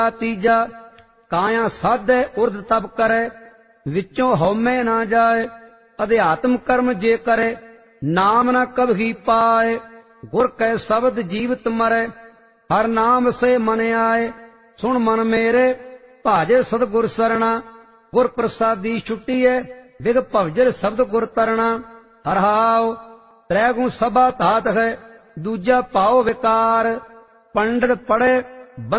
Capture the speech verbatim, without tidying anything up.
तीजा काया साधे उर्ध तप करे विचों हौमे ना जाए। अध्यात्म कर्म जे करे नाम न कभी पाए। गुर कै शब्द जीवित मरे हर नाम से मन आए। सुन मन मेरे भाजे सतगुर सरना गुर प्रसादी छुट्टीए बिग भवजर शब्द गुर तरना। हरहाओ त्रै गुण सभा धात है दूजा पाओ विकार। पंडित पढ़े